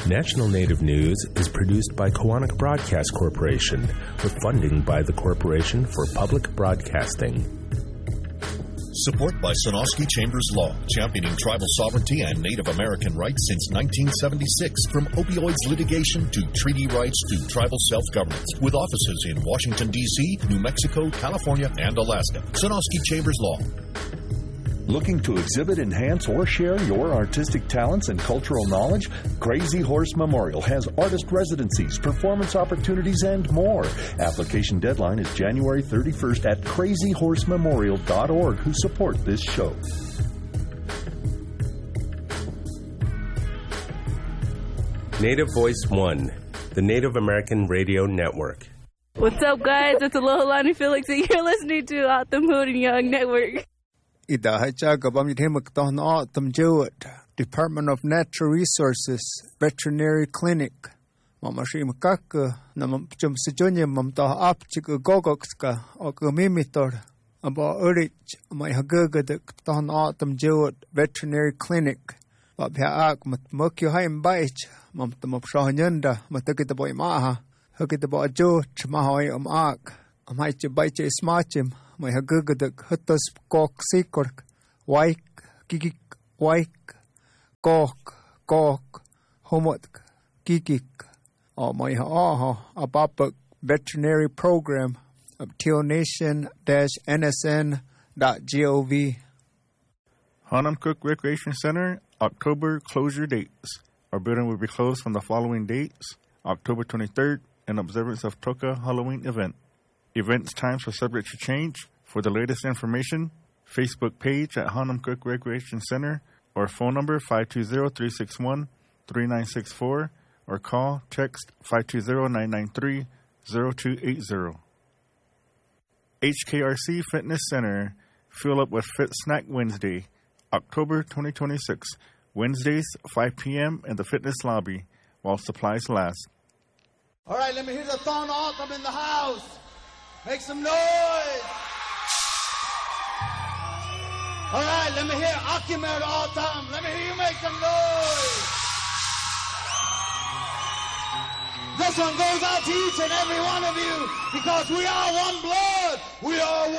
National Native News is produced by Koahnic Broadcast Corporation with funding by the Corporation for Public Broadcasting. Support by Sonosky Chambers Law, championing tribal sovereignty and Native American rights since 1976. From opioids litigation to treaty rights to tribal self-governance. With offices in Washington, D.C., New Mexico, California, and Alaska. Sonosky Chambers Law. Looking to exhibit, enhance, or share your artistic talents and cultural knowledge? Crazy Horse Memorial has artist residencies, performance opportunities, and more. Application deadline is January 31st at crazyhorsememorial.org, who support this show. Native Voice One, the Native American Radio Network. What's up, guys? It's Aloha Lani Felix, and you're listening to Autumn Hood and Young Network. Department of Natural Resources Veterinary Clinic. Mamashimaka namchumsijunya mamta apchik gogokska okumimitor about urich my hagaga ton autumn jewet veterinary clinic. Babyak mukyu haim baich mamtamopshahanyanda matakita boy maha hukita boy jo chmahoy ak amaiche baiche smachim my hagaga hutus kok sikork waik kikik waik kok homot kikik my abapuk veterinary program of tealnation-nsn.gov. Hanam Cook Recreation Center, October closure dates. Our building will be closed from the following dates: October 23rd, in observance of Toka Halloween event. Events times are subject to change. For the latest information, Facebook page at Hanam Cook Recreation Center or phone number 520-361-3964 or call, text 520-993-0280. HKRC Fitness Center, Fuel Up with Fit Snack Wednesday, October 2026. Wednesdays, 5 p.m. in the fitness lobby while supplies last. All right, let me hear the Thorn Autumn in the house. Make some noise. All right, let me hear Akimer Autumn. Let me hear you make some noise. This one goes out to each and every one of you because we are one blood. We are one.